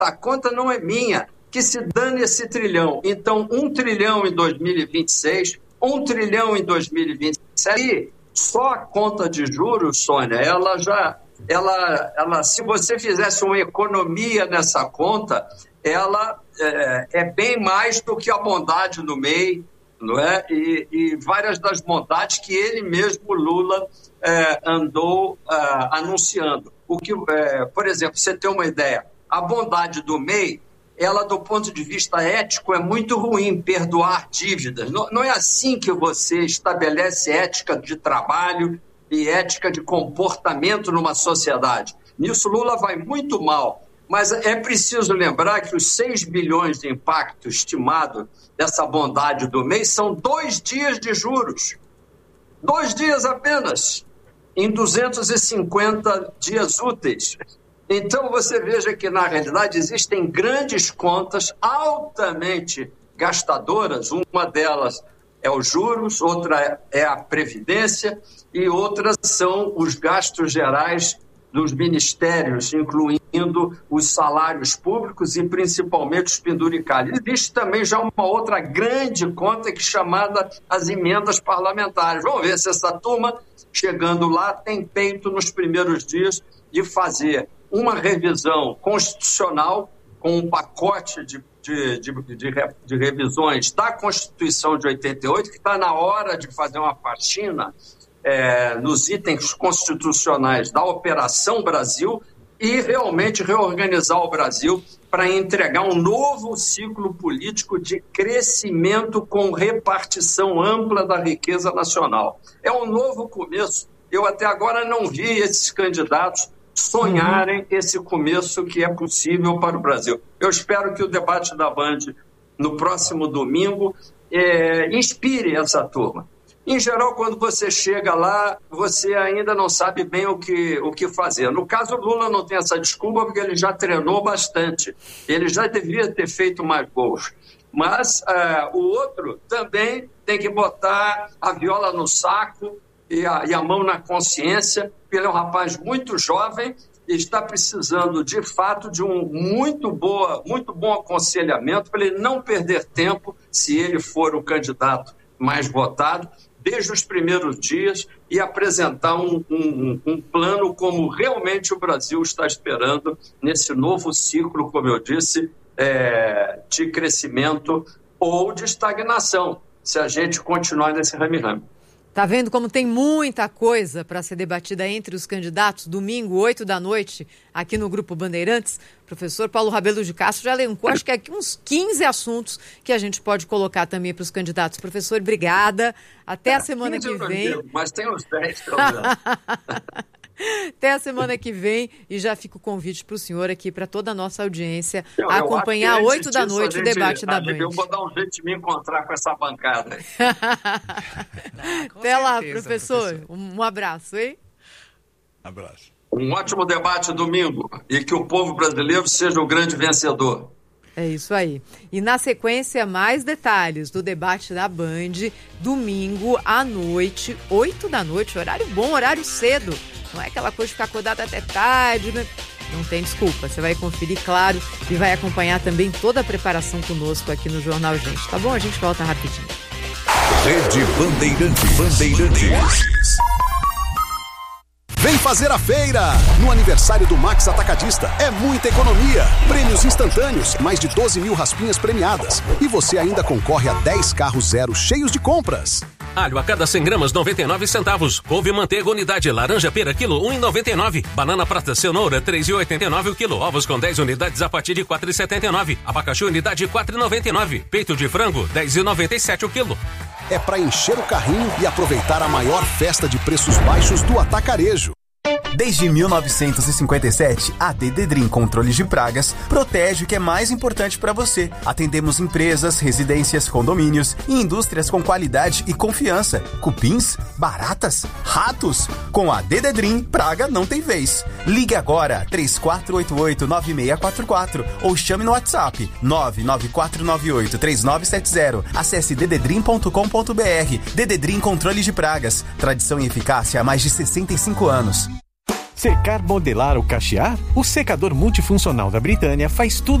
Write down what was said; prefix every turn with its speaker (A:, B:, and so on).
A: a conta não é minha, que se dane esse trilhão. Então, 1 trilhão em 2026, 1 trilhão em 2027, e só a conta de juros, Sônia, se você fizesse uma economia nessa conta, ela é bem mais do que a bondade do MEI, não é? E várias das bondades que ele mesmo, Lula, andou anunciando. Por exemplo, você tem uma ideia, a bondade do MEI, ela, do ponto de vista ético, é muito ruim, perdoar dívidas. Não é assim que você estabelece ética de trabalho e ética de comportamento numa sociedade. Nisso, Lula vai muito mal. Mas é preciso lembrar que os 6 bilhões de impacto estimado dessa bondade do mês são 2 dias de juros. 2 dias apenas, em 250 dias úteis. Então, você veja que, na realidade, existem grandes contas altamente gastadoras. Uma delas é os juros, outra é a previdência e outras são os gastos gerais dos ministérios, incluindo os salários públicos e principalmente os penduricalhos. Existe também já uma outra grande conta que é chamada as emendas parlamentares. Vamos ver se essa turma, chegando lá, tem peito nos primeiros dias de fazer uma revisão constitucional com um pacote de revisões da Constituição de 88, que está na hora de fazer uma faxina nos itens constitucionais da Operação Brasil e realmente reorganizar o Brasil para entregar um novo ciclo político de crescimento com repartição ampla da riqueza nacional. É um novo começo. Eu até agora não vi esses candidatos sonharem esse começo que é possível para o Brasil. Eu espero que o debate da Band no próximo domingo inspire essa turma. Em geral, quando você chega lá, você ainda não sabe bem o que fazer. No caso, o Lula não tem essa desculpa porque ele já treinou bastante. Ele já devia ter feito mais gols. Mas o outro também tem que botar a viola no saco e a mão na consciência. Ele é um rapaz muito jovem e está precisando, de fato, de um muito bom aconselhamento para ele não perder tempo se ele for o candidato mais votado, desde os primeiros dias, e apresentar um plano como realmente o Brasil está esperando nesse novo ciclo, como eu disse, de crescimento ou de estagnação, se a gente continuar nesse rame-rame.
B: Tá vendo como tem muita coisa para ser debatida entre os candidatos? Domingo, 8 da noite, aqui no Grupo Bandeirantes. Professor Paulo Rabelo de Castro já elencou, acho que aqui uns 15 assuntos que a gente pode colocar também para os candidatos. Professor, obrigada. Até a semana que vem.
A: Mas tem uns 10
B: Até a semana que vem, e já fica o convite para o senhor aqui, para toda a nossa audiência, acompanhar às 8 da noite o debate da Band.
A: Eu vou dar um jeito de me encontrar com essa bancada.
B: Até lá, professor. Um abraço, hein?
C: Abraço.
A: Um ótimo debate domingo e que o povo brasileiro seja o grande vencedor.
B: É isso aí. E na sequência, mais detalhes do debate da Band, domingo à noite, 8 da noite, horário bom, horário cedo. Não é aquela coisa de ficar acordado até tarde, né? Não tem desculpa. Você vai conferir, claro, e vai acompanhar também toda a preparação conosco aqui no Jornal Gente. Tá bom? A gente volta rapidinho.
D: Rede Bandeirantes. Vem fazer a feira! No aniversário do Max Atacadista, é muita economia. Prêmios instantâneos, mais de 12 mil raspinhas premiadas. E você ainda concorre a 10 carros zero cheios de compras.
E: Alho a cada 100 gramas, 99 centavos. Couve manteiga unidade, laranja pera quilo, 1,99. Banana prata cenoura, 3,89 o quilo. Ovos com 10 unidades a partir de 4,79. Abacaxi unidade, 4,99. Peito de frango, 10,97 o quilo.
D: É para encher o carrinho e aproveitar a maior festa de preços baixos do atacarejo.
F: Desde 1957, a Dededrim Controle de Pragas protege o que é mais importante para você. Atendemos empresas, residências, condomínios e indústrias com qualidade e confiança. Cupins, baratas, ratos. Com a Dededrim, praga não tem vez. Ligue agora 3488-9644 ou chame no WhatsApp 99498-3970. Acesse dededrim.com.br. Dededrim Controle de Pragas. Tradição e eficácia há mais de 65 anos.
G: Secar, modelar ou cachear? O secador multifuncional da Britânia faz tudo